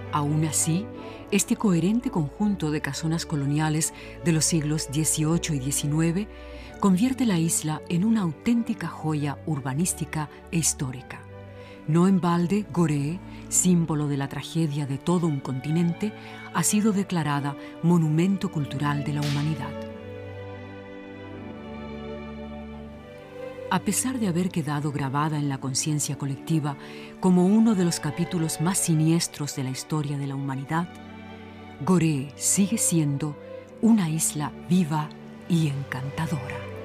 Aún así, este coherente conjunto de casonas coloniales de los siglos XVIII y XIX convierte la isla en una auténtica joya urbanística e histórica. No en balde, Gorée, símbolo de la tragedia de todo un continente, ha sido declarada Monumento Cultural de la Humanidad. A pesar de haber quedado grabada en la conciencia colectiva como uno de los capítulos más siniestros de la historia de la humanidad, Gorée sigue siendo una isla viva y encantadora.